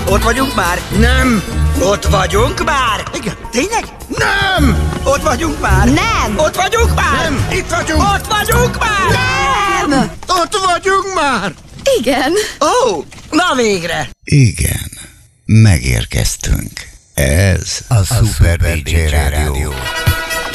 Ott vagyunk már? Nem! Ott vagyunk már? Igen. Tényleg? Nem! Ott vagyunk már? Nem! Ott vagyunk már? Nem! Itt vagyunk! Ott vagyunk már? Nem! Ott vagyunk már! Igen. Ó, na végre! Igen, megérkeztünk. Ez a Super DJ Rádió.